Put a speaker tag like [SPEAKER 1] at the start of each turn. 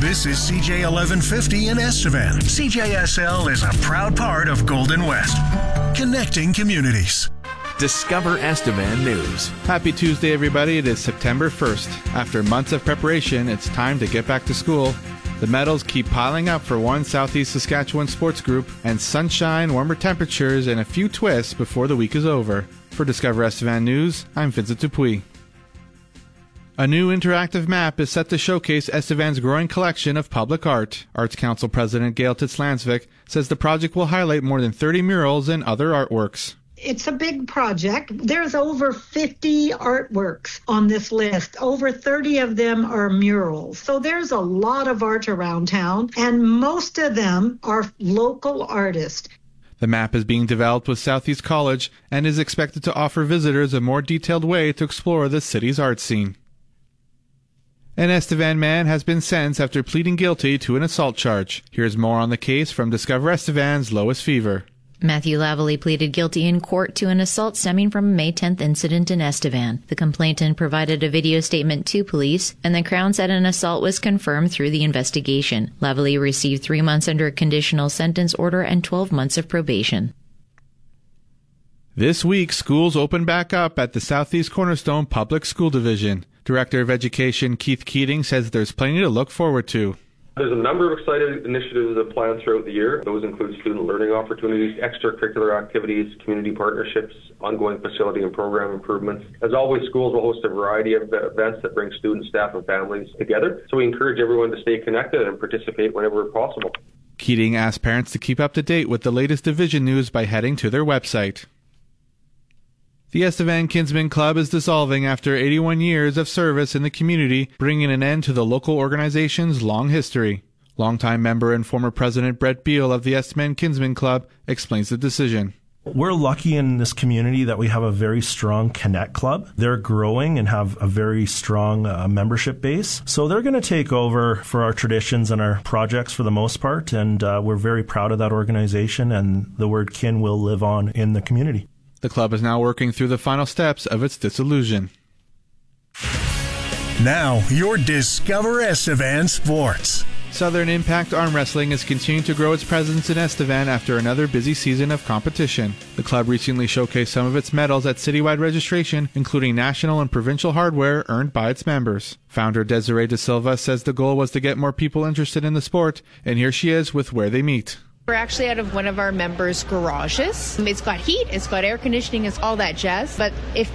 [SPEAKER 1] This is CJ 1150 in Estevan. CJSL is a proud part of Golden West, connecting communities.
[SPEAKER 2] Discover Estevan News.
[SPEAKER 3] Happy Tuesday, everybody. It is September 1st. After months of preparation, it's time to get back to school. The medals keep piling up for one Southeast Saskatchewan sports group, and sunshine, warmer temperatures, and a few twists before the week is over. For Discover Estevan News, I'm Vincent Dupuis. A new interactive map is set to showcase Estevan's growing collection of public art. Arts Council President Gail Titz-Lansvik says the project will highlight more than 30 murals and other artworks.
[SPEAKER 4] It's a big project. There's over 50 artworks on this list. Over 30 of them are murals. So there's a lot of art around town, and most of them are local artists.
[SPEAKER 3] The map is being developed with Southeast College and is expected to offer visitors a more detailed way to explore the city's art scene. An Estevan man has been sentenced after pleading guilty to an assault charge. Here's more on the case from Discover Estevan's Lois Fever.
[SPEAKER 5] Matthew Lavallee pleaded guilty in court to an assault stemming from a May 10th incident in Estevan. The complainant provided a video statement to police, and the Crown said an assault was confirmed through the investigation. Lavallee received 3 months under a conditional sentence order and 12 months of probation.
[SPEAKER 3] This week, schools open back up at the Southeast Cornerstone Public School Division. Director of Education Keith Keating says there's plenty to look forward to.
[SPEAKER 6] There's a number of exciting initiatives that plan throughout the year. Those include student learning opportunities, extracurricular activities, community partnerships, ongoing facility and program improvements. As always, schools will host a variety of events that bring students, staff, and families together. So we encourage everyone to stay connected and participate whenever possible.
[SPEAKER 3] Keating asked parents to keep up to date with the latest division news by heading to their website. The Estevan Kinsmen Club is dissolving after 81 years of service in the community, bringing an end to the local organization's long history. Longtime member and former president Brett Beal of the Estevan Kinsmen Club explains the decision.
[SPEAKER 7] We're lucky in this community that we have a very strong Connect Club. They're growing and have a very strong membership base. So they're going to take over for our traditions and our projects for the most part, and we're very proud of that organization, and the word kin will live on in the community.
[SPEAKER 3] The club is now working through the final steps of its dissolution.
[SPEAKER 1] Now, your Discover Estevan Sports.
[SPEAKER 3] Southern Impact Arm Wrestling is continuing to grow its presence in Estevan after another busy season of competition. The club recently showcased some of its medals at citywide registration, including national and provincial hardware earned by its members. Founder Desiree De Silva says the goal was to get more people interested in the sport, and here she is with where they meet.
[SPEAKER 8] We're actually out of one of our members' garages. It's got heat, it's got air conditioning, it's all that jazz. But if